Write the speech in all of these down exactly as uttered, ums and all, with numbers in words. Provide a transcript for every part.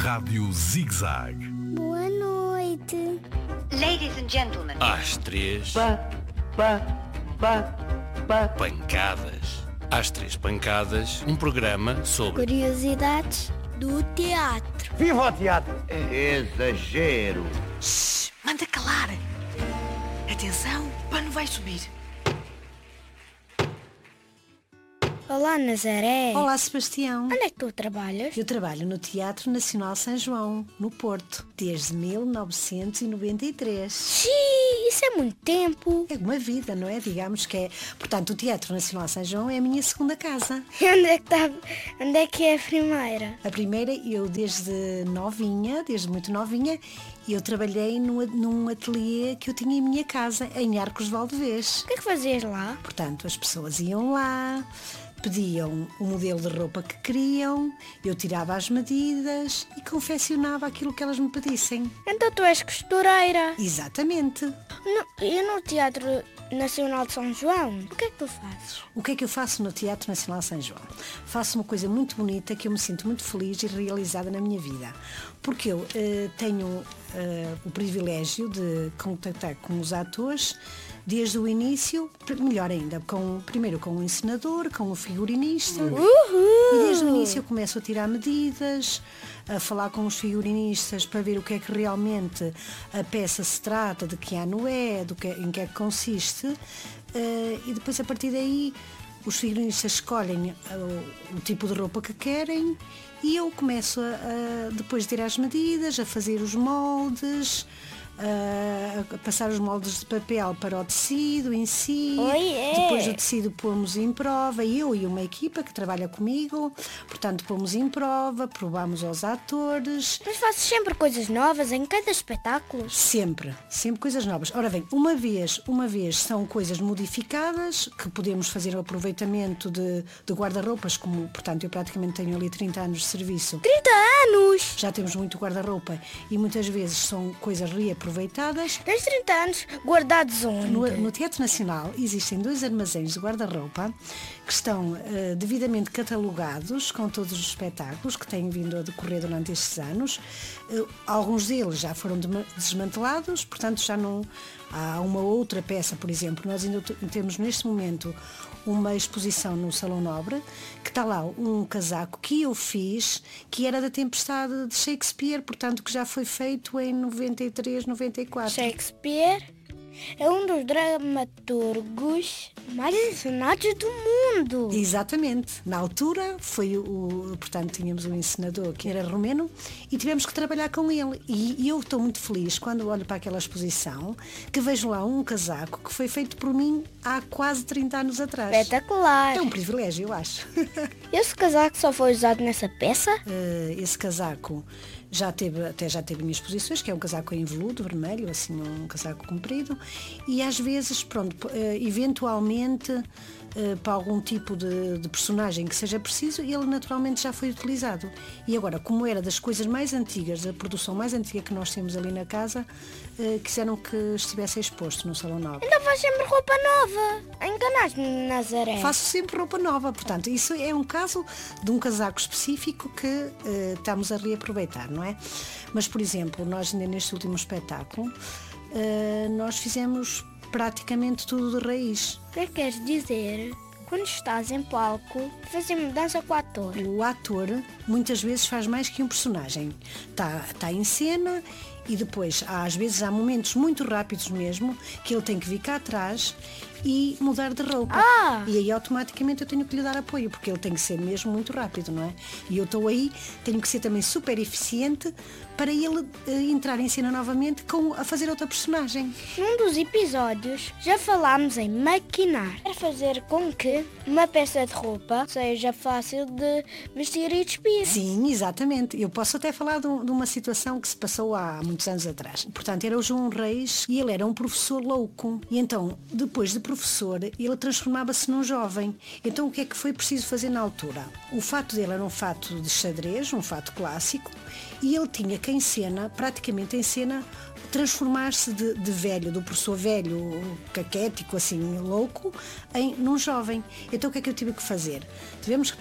Rádio Zig-Zag. Boa noite. Ladies and gentlemen. Às três. Pá, pá, pá, pá. Pancadas. Às três pancadas, um programa sobre Curiosidades do teatro. Viva o teatro! Exagero. Shhh, manda calar. Atenção, o pano vai subir. Olá, Nazaré. Olá, Sebastião. Onde é que tu trabalhas? Eu trabalho no Teatro Nacional São João, no Porto, desde mil novecentos e noventa e três. Xiii, isso é muito tempo. É uma vida, não é? Digamos que é. Portanto, o Teatro Nacional São João é a minha segunda casa. E onde é que tá... onde é que é a primeira? A primeira, eu desde novinha, desde muito novinha, eu trabalhei num, num ateliê que eu tinha em minha casa, em Arcos de Valdevez. O que é que fazias lá? Portanto, as pessoas iam lá, pediam o modelo de roupa que queriam, eu tirava as medidas e confeccionava aquilo que elas me pedissem. Então tu és costureira. Exatamente. No... E no Teatro Nacional de São João, o que é que tu fazes? O que é que eu faço no Teatro Nacional São João? Faço uma coisa muito bonita que eu me sinto muito feliz e realizada na minha vida. Porque eu uh, tenho uh, o privilégio de contactar com os atores desde o início, melhor ainda, com, primeiro com o encenador, com o figurinista. Uhul. E desde o início eu começo a tirar medidas, a falar com os figurinistas para ver o que é que realmente a peça se trata, de que ano é, do que, em que é que consiste. Uh, e depois a partir daí os figurinistas escolhem uh, o tipo de roupa que querem e eu começo a, a depois de tirar as medidas, a fazer os moldes, a passar os moldes de papel para o tecido em si. Oiê. Depois o tecido pomos em prova, eu e uma equipa que trabalha comigo, portanto pomos em prova, provamos aos atores. Mas fazes sempre coisas novas em cada espetáculo? Sempre, sempre coisas novas. Ora bem, uma vez, uma vez são coisas modificadas, que podemos fazer o aproveitamento de, de guarda-roupas, como, portanto, eu praticamente tenho ali trinta anos de serviço. trinta anos! Já temos muito guarda-roupa e muitas vezes são coisas reaproveitadas. Tens trinta anos guardados onde? No, no Teatro Nacional existem dois armazéns de guarda-roupa que estão uh, devidamente catalogados com todos os espetáculos que têm vindo a decorrer durante estes anos. Uh, alguns deles já foram de, desmantelados, portanto já não há uma outra peça, por exemplo. Nós ainda temos neste momento uma exposição no Salão Nobre, que está lá um casaco que eu fiz, que era da Tempestade de Shakespeare, portanto que já foi feito em noventa e três, noventa e quatro. Shakespeare é um dos dramaturgos mais encenados do mundo. Exatamente. Na altura foi o, portanto, tínhamos um encenador que era romeno e tivemos que trabalhar com ele. E, e eu estou muito feliz quando olho para aquela exposição que vejo lá um casaco que foi feito por mim há quase trinta anos atrás. Espetacular. É um privilégio, eu acho. Esse casaco só foi usado nessa peça? Uh, esse casaco já teve, até já teve em exposições, que é um casaco em veludo vermelho, assim um casaco comprido, e às vezes, pronto, eventualmente para algum tipo de, de personagem que seja preciso, ele naturalmente já foi utilizado. E agora, como era das coisas mais antigas, da produção mais antiga que nós temos ali na casa, quiseram que estivesse exposto no Salão Nobre. Ainda faz sempre roupa nova. Enganaste-me, Nazaré. Faço sempre roupa nova, portanto, isso é um caso de um casaco específico que uh, estamos a reaproveitar, não é? Mas, por exemplo, nós ainda neste último espetáculo, uh, nós fizemos praticamente tudo de raiz. O que é que queres dizer? Quando estás em palco, fazer mudança com o ator. O ator muitas vezes faz mais que um personagem. Está tá em cena e depois, às vezes, há momentos muito rápidos mesmo que ele tem que vir cá atrás e mudar de roupa. Ah! E aí automaticamente eu tenho que lhe dar apoio, porque ele tem que ser mesmo muito rápido, não é? E eu estou aí, tenho que ser também super eficiente para ele uh, entrar em cena novamente com, a fazer outra personagem. Num dos episódios já falámos em maquinar. É fazer com que uma peça de roupa seja fácil de vestir e despir. Sim, exatamente. Eu posso até falar de, um, de uma situação que se passou há muitos anos atrás. Portanto, era o João Reis e ele era um professor louco. E então, depois de professor, ele transformava-se num jovem. Então, o que é que foi preciso fazer na altura? O fato dele era um fato de xadrez, um fato clássico, e ele tinha que em cena, praticamente em cena, transformar-se de, de velho, do professor velho, caquético, assim, louco, em, num jovem. Então o que é que eu tive que fazer? Tivemos que pegar no,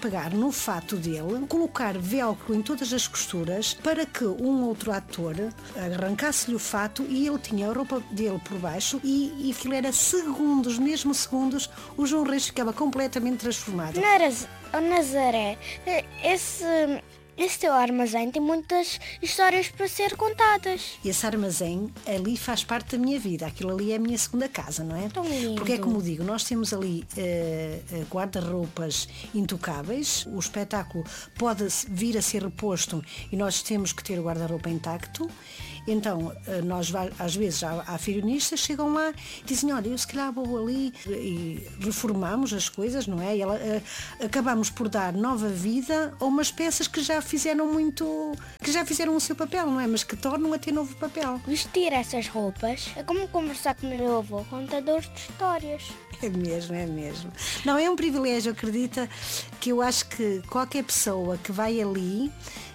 o fato dele, colocar velcro em todas as costuras para que um outro ator arrancasse-lhe o fato e ele tinha a roupa dele por baixo e, e aquilo era segundos, mesmo segundos, o João Reis ficava completamente transformado. Não era o Nazaré, esse, esse teu armazém tem muitas histórias para ser contadas. Esse armazém ali faz parte da minha vida, aquilo ali é a minha segunda casa, não é? Tão lindo. Porque é como digo, nós temos ali uh, guarda-roupas intocáveis, o espetáculo pode vir a ser reposto e nós temos que ter o guarda-roupa intacto. Então, nós às vezes há, há figurinistas que chegam lá e dizem, olha, eu se calhar vou ali e reformamos as coisas, não é? E ela, acabamos por dar nova vida a umas peças que já fizeram muito, que já fizeram o seu papel, não é? Mas que tornam a ter novo papel. Vestir essas roupas é como conversar com o meu avô, contador de histórias. É mesmo, é mesmo. Não, é um privilégio, acredita, que eu acho que qualquer pessoa que vai ali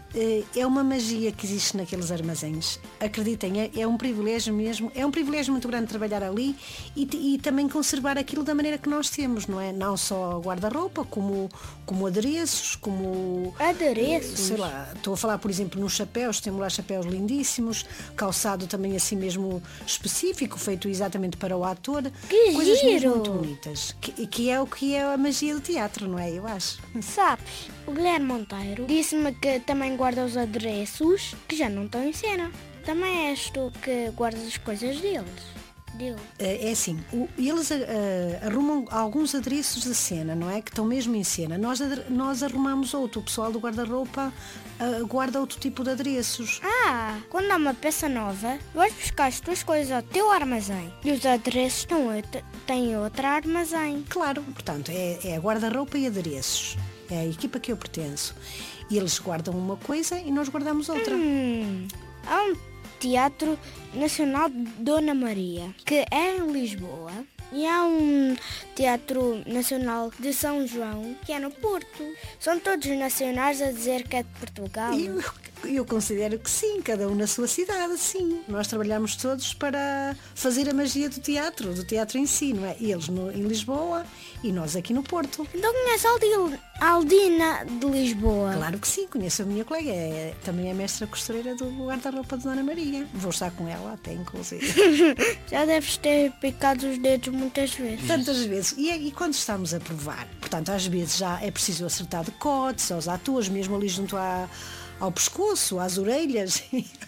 é uma magia que existe naqueles armazéns. Acreditem, é, é um privilégio mesmo, é um privilégio muito grande trabalhar ali e, e também conservar aquilo da maneira que nós temos, não é? Não só guarda-roupa, como, como adereços, como... Adereços? Sei lá, estou a falar, por exemplo, nos chapéus, temos lá chapéus lindíssimos, calçado também assim mesmo específico, feito exatamente para o ator. Que coisas giro! mesmo muito bonitas. Que, que é o que é a magia do teatro, não é? Eu acho. Sabes, o Guilherme Monteiro disse-me que também guarda os adereços que já não estão em cena. Também és tu que guardas as coisas deles. Dele. É assim, o, eles uh, arrumam alguns adereços de cena, não é? Que estão mesmo em cena. Nós, nós arrumamos outro, o pessoal do guarda-roupa uh, guarda outro tipo de adereços. Ah, quando há uma peça nova, vais buscar as tuas coisas ao teu armazém e os adereços estão outro, têm outro armazém. Claro, portanto, é, é guarda-roupa e adereços. É a equipa que eu pertenço. E eles guardam uma coisa e nós guardamos outra. Hum, há um Teatro Nacional de Dona Maria, que é em Lisboa, e há um Teatro Nacional de São João, que é no Porto. São todos nacionais a dizer que é de Portugal. Eu, eu considero que sim, cada um na sua cidade, sim. Nós trabalhamos todos para fazer a magia do teatro, do teatro em si, não é? Eles no, em Lisboa e nós aqui no Porto. Então conhece a Aldi- a Aldina de Lisboa? Claro que sim, conheço a minha colega, é, também é mestra costureira do guarda-roupa de Dona Maria. Vou estar com ela até, inclusive. Já deves ter picado os dedos muitas vezes. Tantas vezes. E, e quando estamos a provar? Portanto, às vezes já é preciso acertar decotes aos atores, mesmo ali junto à, ao pescoço, às orelhas.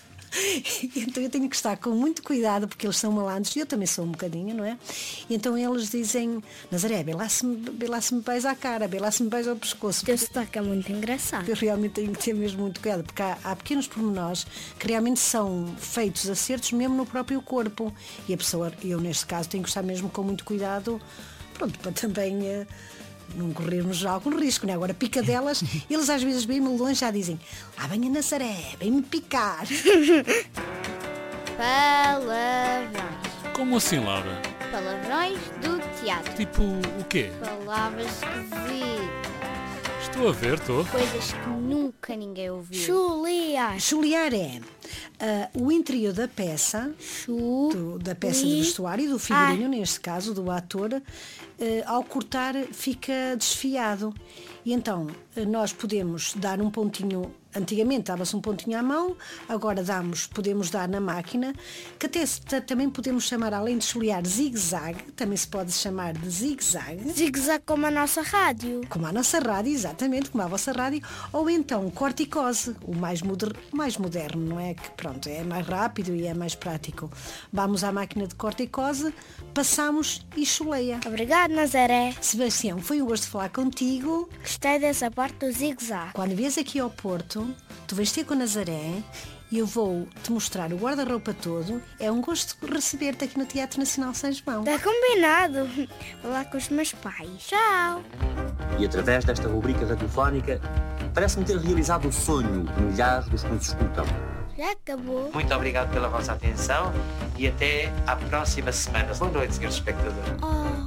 Então eu tenho que estar com muito cuidado porque eles são malandros e eu também sou um bocadinho, não é? Então eles dizem, Nazaré, vê lá se me, vê lá se me beija à cara, vê lá se me beija ao pescoço. O teu sotaque é muito engraçado. Eu realmente tenho que ter mesmo muito cuidado porque há, há pequenos pormenores que realmente são feitos acertos mesmo no próprio corpo e a pessoa, eu neste caso tenho que estar mesmo com muito cuidado, pronto, para também uh, não corrermos algum risco, né? Agora picadelas, eles às vezes bem longe já dizem, ah, vem a Nazaré, vem-me picar. Palavrões. Como assim, Laura? Palavrões do teatro. Tipo o quê? Palavras esquisitas. Estou a ver, estou. Coisas que nunca ninguém ouviu. Chuliar. Chulear é uh, o interior da peça, Chu. do, da peça de vestuário, do figurino, ah. neste caso, do ator, uh, ao cortar fica desfiado. E então uh, nós podemos dar um pontinho, antigamente dava-se um pontinho à mão, agora damos, podemos dar na máquina, que até se, também podemos chamar, além de chulear, zigue-zague, também se pode chamar de zigue-zague. Zigue-zague como a nossa rádio. Como a nossa rádio, exatamente, como a vossa rádio, ou então corticose, o mais, moder, mais moderno, não é? Que pronto, é mais rápido e é mais prático. Vamos à máquina de corticose, passamos e chuleia. Obrigado, Nazaré. Sebastião, foi um gosto falar contigo. Gostei dessa parte do zigue-zague. Quando vies aqui ao Porto, tu vais ter com a Nazaré e eu vou-te mostrar o guarda-roupa todo. É um gosto receber-te aqui no Teatro Nacional São João. Está combinado. Vou lá com os meus pais. Tchau. E através desta rubrica radiofónica, parece-me ter realizado o sonho de milhares dos que nos escutam. Já acabou. Muito obrigado pela vossa atenção e até à próxima semana. Boa noite, senhores espectadores. Oh.